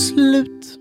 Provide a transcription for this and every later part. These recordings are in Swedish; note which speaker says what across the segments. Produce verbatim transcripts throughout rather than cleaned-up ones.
Speaker 1: slut.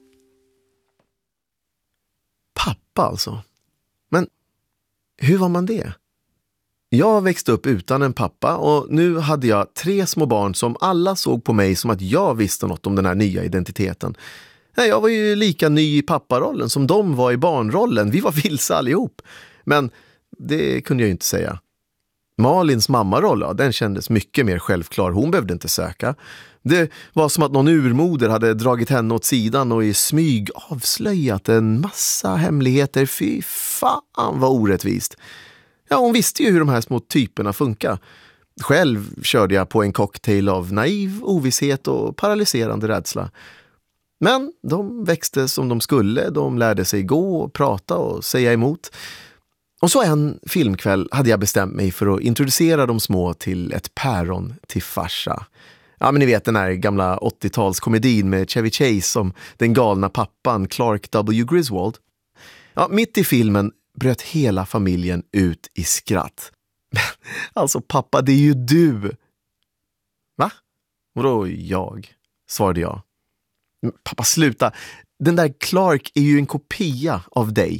Speaker 1: Pappa alltså. Men hur var man det? Jag växte upp utan en pappa och nu hade jag tre små barn som alla såg på mig som att jag visste något om den här nya identiteten. Jag var ju lika ny i papparollen som de var i barnrollen. Vi var vilse allihop. Men det kunde jag ju inte säga. Malins mammaroll, ja, den kändes mycket mer självklar. Hon behövde inte söka. Det var som att någon urmoder hade dragit henne åt sidan och i smyg avslöjat en massa hemligheter. Fy fan vad orättvist. Ja, hon visste ju hur de här små typerna funkar. Själv körde jag på en cocktail av naiv ovisshet och paralyserande rädsla. Men de växte som de skulle. De lärde sig gå och prata och säga emot. Och så en filmkväll hade jag bestämt mig för att introducera de små till ett päron till farsa. Ja, men ni vet den här gamla åttiotalskomedin med Chevy Chase som den galna pappan Clark W. Griswold. Ja, mitt i filmen bröt hela familjen ut i skratt. Alltså pappa, det är ju du. Va? Vadå jag? Svarade jag. Pappa, sluta. Den där Clark är ju en kopia av dig.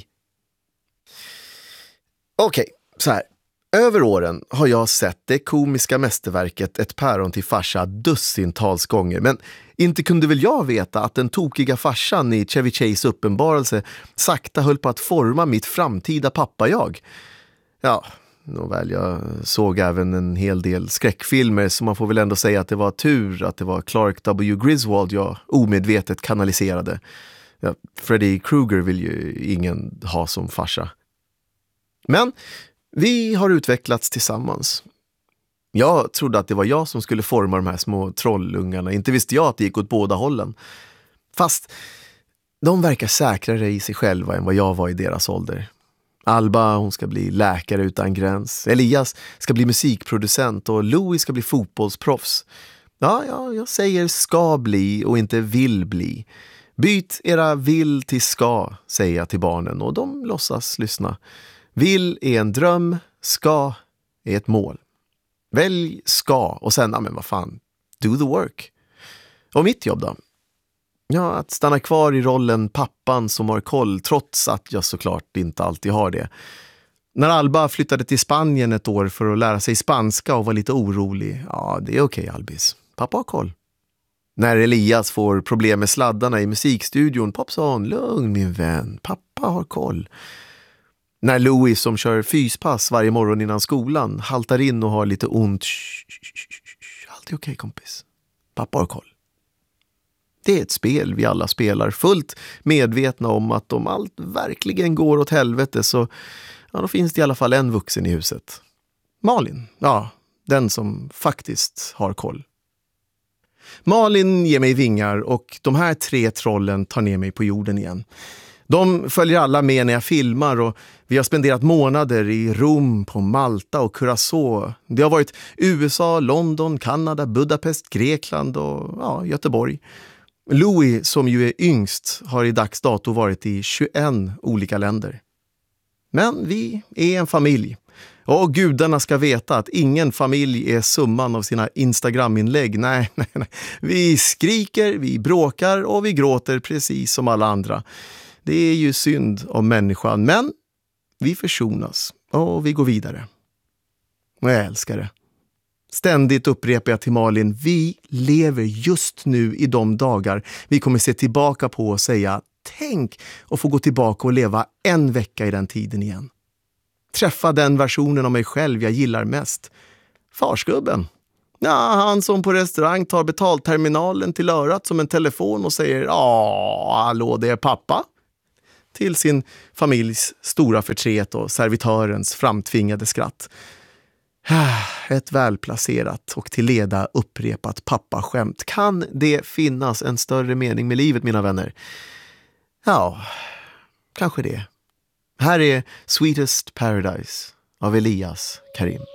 Speaker 1: Okej, okay, så här. Över åren har jag sett det komiska mästerverket Ett päron till farsa dussintals gånger. Men inte kunde väl jag veta att den tokiga farsan i Chevy Chase uppenbarelse sakta höll på att forma mitt framtida pappa-jag. Ja, nåväl, jag såg även en hel del skräckfilmer så man får väl ändå säga att det var tur att det var Clark W. Griswold jag omedvetet kanaliserade. Ja, Freddy Krueger vill ju ingen ha som farsa. Men vi har utvecklats tillsammans. Jag trodde att det var jag som skulle forma de här små trollungarna. Inte visste jag att det gick åt båda hållen. Fast de verkar säkrare i sig själva än vad jag var i deras ålder. Alba, hon ska bli läkare utan gräns. Elias ska bli musikproducent och Louis ska bli fotbollsproffs. Ja, ja, jag säger ska bli och inte vill bli. Byt era vill till ska, säger jag till barnen och de låtsas lyssna. Vill är en dröm, ska är ett mål. Välj ska och sen, ja men vad fan, do the work. Och mitt jobb då? Ja, att stanna kvar i rollen pappan som har koll trots att jag såklart inte alltid har det. När Alba flyttade till Spanien ett år för att lära sig spanska och var lite orolig, ja det är okej Albis, pappa har koll. När Elias får problem med sladdarna i musikstudion, popson, lugn min vän, pappa har koll. När Louis som kör fyspass varje morgon innan skolan haltar in och har lite ont. Shh, shh, shh, shh. Allt är okej kompis. Pappa har koll. Det är ett spel vi alla spelar fullt medvetna om att om allt verkligen går åt helvete så ja, då finns det i alla fall en vuxen i huset. Malin, ja, den som faktiskt har koll. Malin ger mig vingar och de här tre trollen tar ner mig på jorden igen. De följer alla med när jag filmar och vi har spenderat månader i Rom, på Malta och Curacao. Det har varit U S A, London, Kanada, Budapest, Grekland och ja, Göteborg. Louis, som ju är yngst, har i dags dato varit i tjugoett olika länder. Men vi är en familj. Och gudarna ska veta att ingen familj är summan av sina Instagram-inlägg. Nej, nej, nej. Vi skriker, vi bråkar och vi gråter precis som alla andra. Det är ju synd om människan, men vi försonas och vi går vidare. Och jag älskar det. Ständigt upprepar jag till Malin, vi lever just nu i de dagar vi kommer se tillbaka på och säga, tänk och få gå tillbaka och leva en vecka i den tiden igen. Träffa den versionen av mig själv jag gillar mest. Farsgubben. Ja, han som på restaurang tar betalterminalen till örat som en telefon och säger, ja, hallå det är pappa. Till sin familjs stora förtret och servitörens framtvingade skratt. Ett välplacerat och till leda upprepat pappaskämt. Kan det finnas en större mening med livet, mina vänner? Ja, kanske det. Här är Sweetest Paradise av Elias Karim.